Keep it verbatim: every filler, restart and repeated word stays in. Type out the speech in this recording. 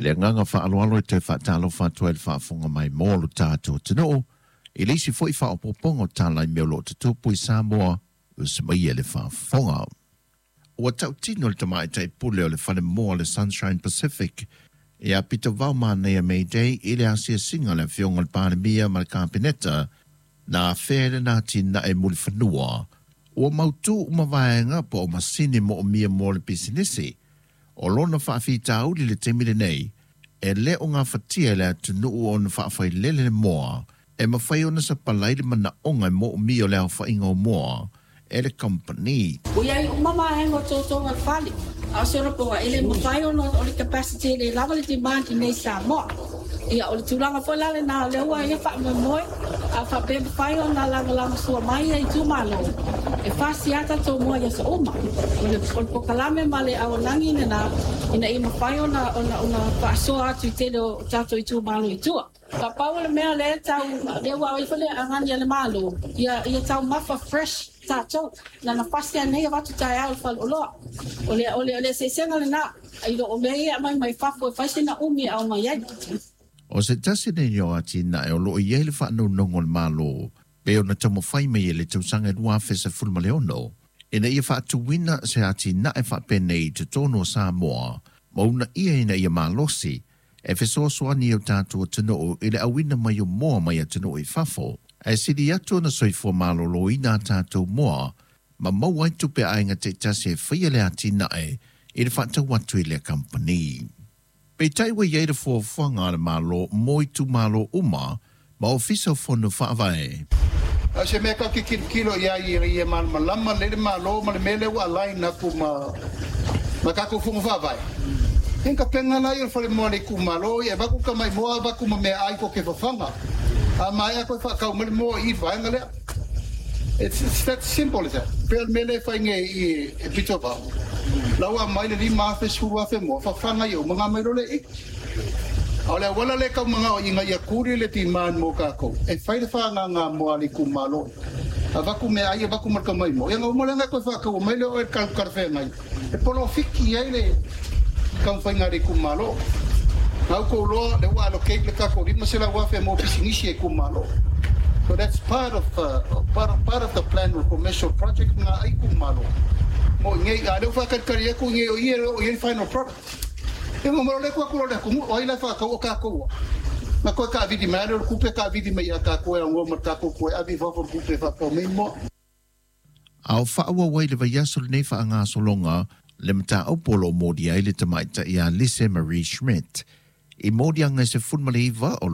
Ele nganga fa alo te fa talo fa twelve fa fonga mai molo tato tino. Ele si foi fa opopongo tala me lo te tupu I Samoa usmai ele fa fonga. O tau tino le tamai tai pule o le fale mo le Sunshine Pacific. E a pita vau manea Mayday ele asia singa le fionga le pandemia ma le kampineta na fere na tina e muli whanua. O mautu umawaenga po o masini mo o mia mo le pisinisi. O lona whaafita uli le temile nei, e le o ngā whatia le atunu o na whaafai lele le moa, e mawhai ona sa palai le mana onga mo o mio le au whainga o moa, e le company. O iai umawaenga o tōtonga whali. A sora poa, ele mawhai ona o le capacity le lava le demand I nei Samoa. Ia o le tūlanga whalale nā le ua e wha me moe, a wha pe whai o nā langa langa sua mai e tūmalo. E whasi ata tō mua ia sa oma. O le pokalame ma le au nangi ne nā, ina I mawhai o nā wha soa atu I te do tato I tūmalo I tua. Ka pau le mea le tau, le ua o I whale angani le malo, ia tau mafa fresh tato, na na whasi anei a watu tai au whal o loa. O le, o le, o le se senga le nā, I do o mea ia mai mai whafo e whaise na umi au mai ai. O se tasi ne yo ati na e o lo I ele whanau nongo le malo, pe o na tamo whai mai ele tausanga e rua fesa fulma leono. E na ia whaatu wina se ati na e whapene I te tono Samoa, ma una ia ina ia malosi, e fesoa soani o tātua tino o ele awina mai o moa mai a tino I whafo. E sidi atu na soifo malo lo ina tātou moa, ma mau aitu pe ainga te tasi e whaia le ati na e, e le whaatau watu I le company. Pei taiwa iei le fuafuanga le malo moi tu malo uma, ma ofisa whonu whaavae. A se mea ka ki kilo ia I ia ma malama le le malo ma le mele wa lai na ku ma ma ka ku funga whaavae. Henka penga lai o whale moa le ku malo ia waku ka mai moa waku ma mea ai ko ke whawhanga. A mai a koe whakau mele moa I whaenga lea. It's, it's that simple as that. Pea mele whainge I e pito pao. Lawa mai le lima fe sua fe mo fa fanga yo mga mai role ik. Ala wala le ka mga o inga ya kuri le timan mo ka ko. E fai le fanga nga mo ali kumalo. Ava ku me ai ava ku marka mai mo. Yang mo le nga ko fa ka mai le o ka ka fe mai. E polo fiki ai le ka fa nga le kumalo. Au ko lo le wa lo ke le ka ko ri mo se la wa fe mo pisinisi e kumalo. So that's part of uh, part of part of the plan of commercial project nga ai kumalo. Mo ngai ga le fa ka kari ko ngai o ie o ie final product. E mo mo le ko ko le ko o ile fa ka o ka ko. Na ko ka vidi mai ku pe ka vidi mai ka ko e ngo mo ka ko ko a vi fa fo ku pe fa ko me mo. Au fa wa wai le va yasul nei fa anga solonga le mta o polo mo dia ile te mai ta ia Lise Marie Schmidt. I mo dia ngai se funmaliva o